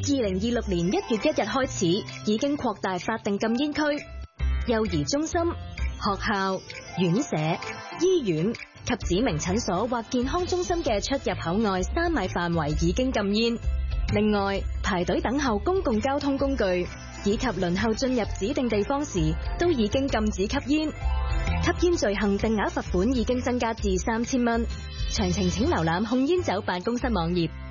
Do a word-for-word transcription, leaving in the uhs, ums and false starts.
二零二六年一月一日開始，已經擴大法定禁煙區，幼兒中心、學校、院舍、醫院及指明診所或健康中心嘅出入口外三米範圍已經禁煙。另外，排隊等候公共交通工具以及輪候進入指定地方時，都已經禁止吸煙。吸煙罪行定額罰款已經增加至三千蚊。詳情請瀏覽控煙酒辦公室網頁。